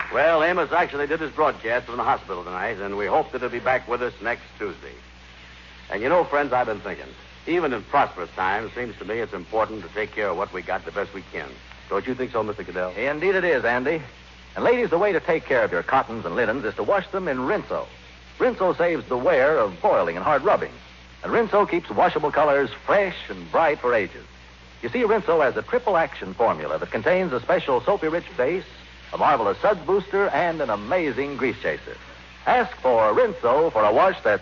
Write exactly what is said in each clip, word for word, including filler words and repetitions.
Well, Amos actually did his broadcast from the hospital tonight, and we hope that he'll be back with us next Tuesday. And you know, friends, I've been thinking, even in prosperous times, it seems to me it's important to take care of what we got the best we can. Don't you think so, Mister Goodell? Indeed it is, Andy. And ladies, the way to take care of your cottons and linens is to wash them in Rinso. Rinso saves the wear of boiling and hard rubbing. And Rinso keeps washable colors fresh and bright for ages. You see, Rinso has a triple action formula that contains a special soapy-rich base, a marvelous suds booster, and an amazing grease chaser. Ask for Rinso for a wash that's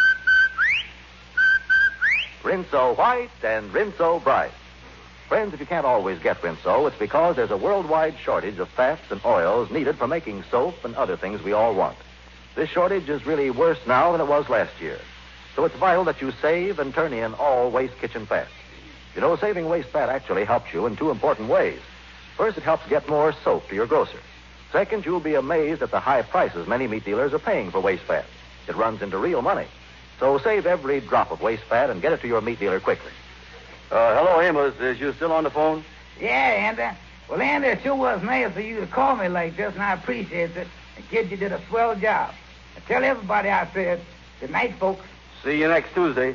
Rinso white and Rinso bright. Friends, if you can't always get Rinso, it's because there's a worldwide shortage of fats and oils needed for making soap and other things we all want. This shortage is really worse now than it was last year. So it's vital that you save and turn in all waste kitchen fat. You know, saving waste fat actually helps you in two important ways. First, it helps get more soap to your grocer. Second, you'll be amazed at the high prices many meat dealers are paying for waste fat. It runs into real money. So save every drop of waste fat and get it to your meat dealer quickly. Uh, hello, Amos. Is you still on the phone? Yeah, Andy. Well, Andy, it sure was nice of you to call me like this, and I appreciate it. And, kid, you did a swell job. And tell everybody I said, good night, folks. See you next Tuesday.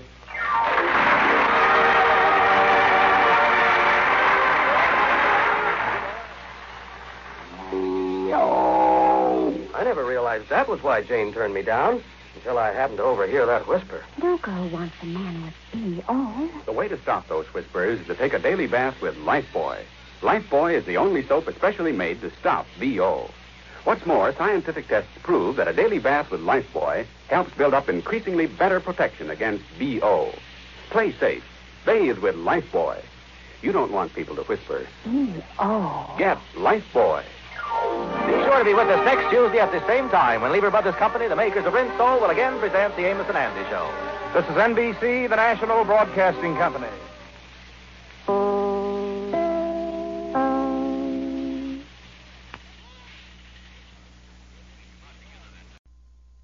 I never realized that was why Jane turned me down, until I happened to overhear that whisper. No girl wants a man with B O. The way to stop those whispers is to take a daily bath with Lifebuoy. Lifebuoy is the only soap especially made to stop B O. What's more, scientific tests prove that a daily bath with Lifebuoy helps build up increasingly better protection against B O. Play safe. Bathe with Lifebuoy. You don't want people to whisper. B O. Get Lifebuoy. Be sure to be with us next Tuesday at the same time when Lever Brothers Company, the makers of Rinso, will again present the Amos and Andy Show. This is N B C, the National Broadcasting Company.